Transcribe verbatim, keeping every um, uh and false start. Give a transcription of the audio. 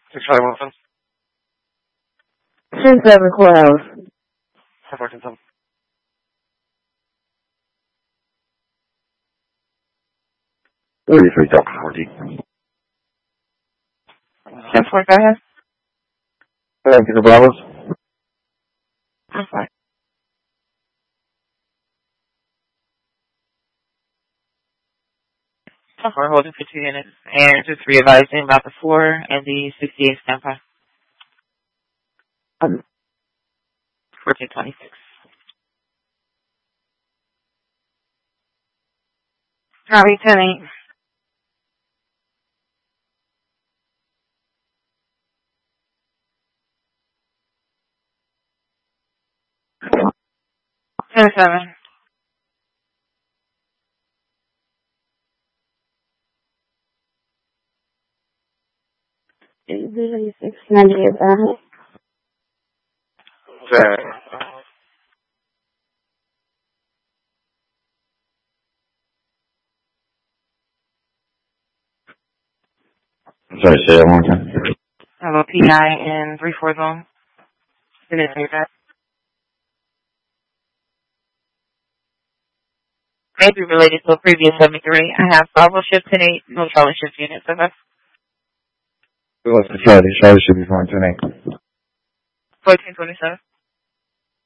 six five one seven. Ten seven courthouse. Ten four ten seven. Thirty-three Delta forty. Ten four, go ahead. Thank you for Bravos. I'm fine. ten four, holding for two units. And just readvising about the floor and the sixty-eight standby. Um, fourteen twenty-six. Copy, ten eight. Ten seven. Six ninety-eight, go ahead. Okay. Sorry, say that one more time. I have a P I in three four zone. Didn't say that. Maybe related to a previous seventy-three. I have Bravo shift ten eight, no Charlie shift units. Okay. What's the Charlie? Charlie should be fine tonight. fourteen twenty-seven.